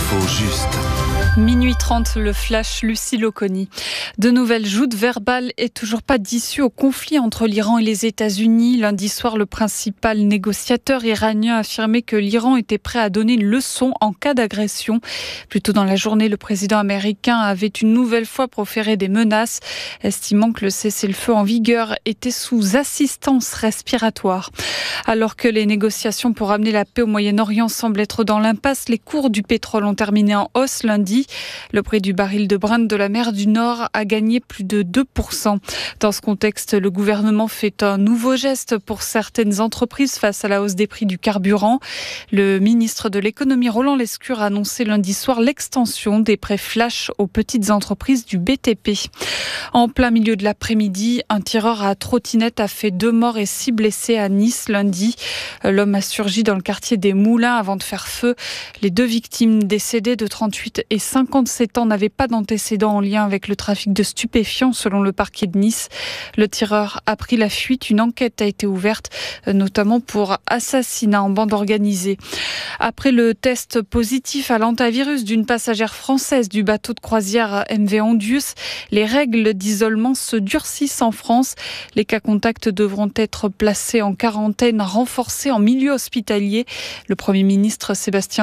L'info juste. Minuit 30, le flash Lucie Loconi. De nouvelles joutes verbales et toujours pas d'issue au conflit entre l'Iran et les États-Unis. Lundi soir, le principal négociateur iranien a affirmé que l'Iran était prêt à donner une leçon en cas d'agression. Plus tôt dans la journée, le président américain avait une nouvelle fois proféré des menaces, estimant que le cessez-le-feu en vigueur était sous assistance respiratoire. Alors que les négociations pour amener la paix au Moyen-Orient semblent être dans l'impasse, les cours du pétrole ont terminé en hausse lundi. Le prix du baril de Brent de la mer du Nord a gagné plus de 2%. Dans ce contexte, le gouvernement fait un nouveau geste pour certaines entreprises face à la hausse des prix du carburant. Le ministre de l'économie Roland Lescure a annoncé lundi soir l'extension des prêts flash aux petites entreprises du BTP. En plein milieu de l'après-midi, un tireur à trottinette a fait 2 morts et 6 blessés à Nice lundi. L'homme a surgi dans le quartier des Moulins avant de faire feu. Les 2 victimes décédées de 38 et 57 ans n'avaient pas d'antécédents en lien avec le trafic de stupéfiants selon le parquet de Nice. Le tireur a pris la fuite. Une enquête a été ouverte, notamment pour assassinat en bande organisée. Après le test positif à l'hantavirus d'une passagère française du bateau de croisière MV Ondius, les règles d'isolement se durcissent en France. Les cas contacts devront être placés en quarantaine renforcée en milieu hospitalier. Le Premier ministre Sébastien